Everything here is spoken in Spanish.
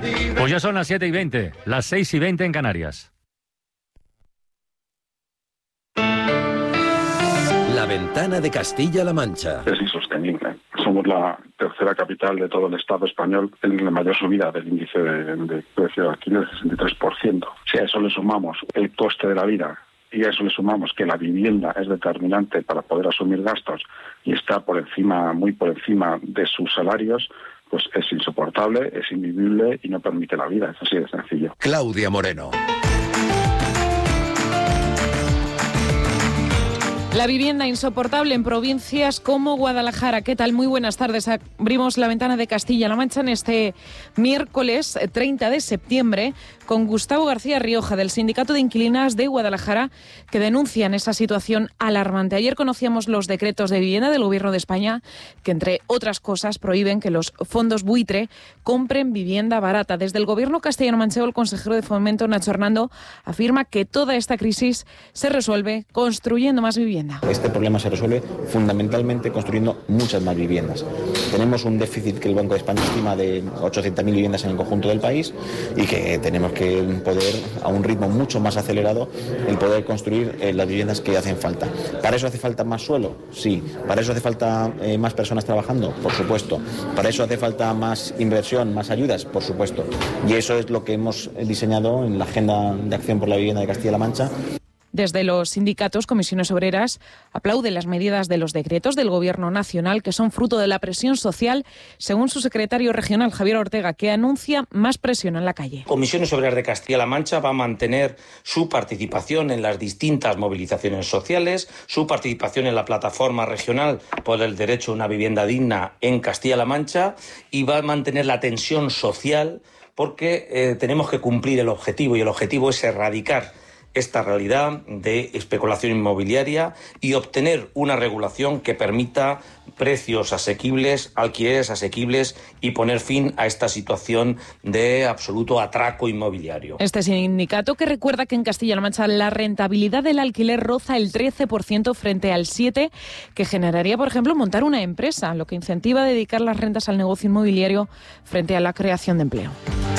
Pues ya son las 7:20, las 6:20 en Canarias. La ventana de Castilla-La Mancha. Es insostenible. Somos la tercera capital de todo el Estado español en la mayor subida del índice de precio de alquiler, 63%. Si a eso le sumamos el coste de la vida y a eso le sumamos que la vivienda es determinante para poder asumir gastos y está muy por encima de sus salarios, pues es insoportable, es invivible y no permite la vida. Es así de sencillo. Claudia Moreno. La vivienda insoportable en provincias como Guadalajara. ¿Qué tal? Muy buenas tardes. Abrimos la ventana de Castilla-La Mancha en este miércoles 30 de septiembre con Gustavo García Rioja del Sindicato de Inquilinas de Guadalajara, que denuncian esa situación alarmante. Ayer conocíamos los decretos de vivienda del Gobierno de España que, entre otras cosas, prohíben que los fondos buitre compren vivienda barata. Desde el Gobierno castellano-manchego, el consejero de Fomento, Nacho Hernando, afirma que toda esta crisis se resuelve construyendo más vivienda. Este problema se resuelve fundamentalmente construyendo muchas más viviendas. Tenemos un déficit que el Banco de España estima de 800.000 viviendas en el conjunto del país y que tenemos que poder, a un ritmo mucho más acelerado, el poder construir las viviendas que hacen falta. ¿Para eso hace falta más suelo? Sí. ¿Para eso hace falta más personas trabajando? Por supuesto. ¿Para eso hace falta más inversión, más ayudas? Por supuesto. Y eso es lo que hemos diseñado en la Agenda de Acción por la Vivienda de Castilla-La Mancha. Desde los sindicatos, comisiones obreras aplauden las medidas de los decretos del Gobierno nacional, que son fruto de la presión social, según su secretario regional, Javier Ortega, que anuncia más presión en la calle. Comisiones Obreras de Castilla-La Mancha va a mantener su participación en las distintas movilizaciones sociales, su participación en la plataforma regional por el derecho a una vivienda digna en Castilla-La Mancha, y va a mantener la tensión social porque tenemos que cumplir el objetivo, y el objetivo es erradicar esta realidad de especulación inmobiliaria y obtener una regulación que permita precios asequibles, alquileres asequibles y poner fin a esta situación de absoluto atraco inmobiliario. Este sindicato, que recuerda que en Castilla-La Mancha la rentabilidad del alquiler roza el 13% frente al 7% que generaría, por ejemplo, montar una empresa, lo que incentiva a dedicar las rentas al negocio inmobiliario frente a la creación de empleo.